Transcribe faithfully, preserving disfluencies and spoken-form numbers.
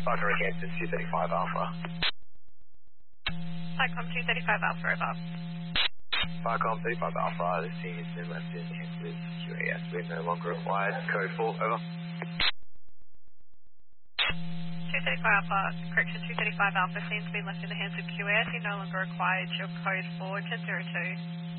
Parker Kansas two thirty-five Alpha. Cyclone two thirty-five Alpha, over. Parcom thirty-five Alpha, this team has been left in Kansas Q A S. We're no longer required. Code four, over. two thirty-five Alpha, correction two thirty-five Alpha seems to be left in the hands of Q A S. You're no longer required. Your code four ten zero two.